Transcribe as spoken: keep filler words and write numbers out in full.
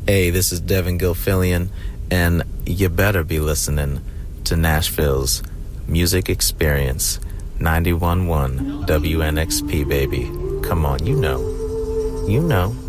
Hey, this is Devin Gilfillian, and you better be listening to Nashville's Music Experience, ninety-one point one W N X P, baby. Come on, you know. You know.